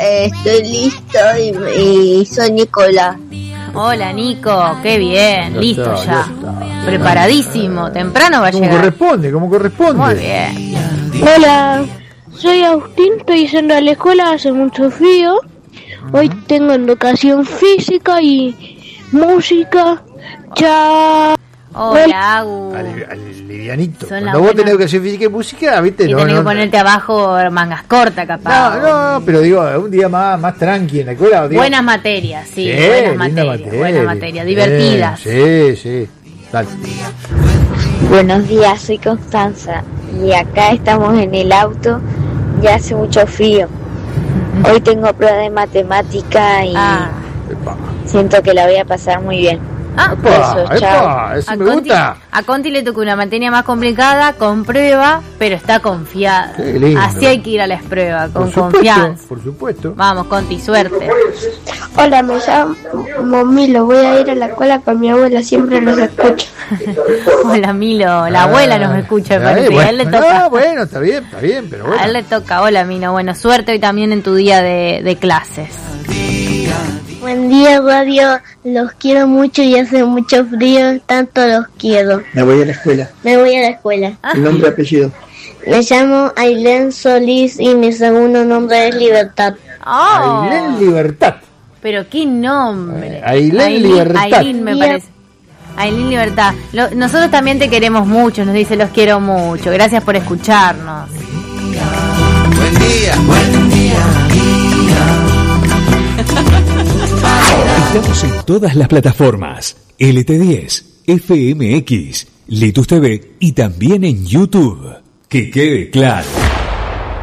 estoy listo y soy Nicolás. Hola Nico, qué bien, listo ya. Preparadísimo, temprano va a llegar. Como corresponde. Muy bien. Hola, soy Agustín, estoy yendo a la escuela, hace mucho frío. Hoy tengo educación física y música. Chao. Hola, Agus. Livianito. Son Cuando vos tenés educación física y música, ¿viste? Y tenés que ponerte abajo mangas cortas, capaz. No, pero digo, un día más tranqui en la escuela. Digo, buenas materias, sí, buenas materias, divertidas. Sí. Dale. Buenos días, soy Constanza y acá estamos en el auto, ya hace mucho frío. Hoy tengo prueba de matemática y siento que la voy a pasar muy bien. Eso me gusta. A Conti le tocó una materia más complicada, con prueba, pero está confiada. Así hay que ir a las pruebas, con confianza. Por supuesto. Vamos, Conti, suerte. Hola, me llamo Milo, voy a ir a la escuela con mi abuela, siempre los escucho. Hola, Milo, la abuela nos escucha, parece. Bueno, a él le toca. Bueno, está bien, pero bueno. A él le toca. Hola, Milo, bueno, suerte hoy también en tu día de clases. Buen día, radio, los quiero mucho y hace mucho frío, tanto los quiero. Me voy a la escuela. El nombre y apellido. Me llamo Ailén Solís y mi segundo nombre es Libertad. Ailén Libertad. Pero qué nombre. Ailén Libertad. Ailén me parece. Ailén Libertad. Nosotros también te queremos mucho, nos dice los quiero mucho. Gracias por escucharnos. Buen día. Estamos en todas las plataformas, LT10, FMX, Litus TV y también en YouTube. Que quede claro.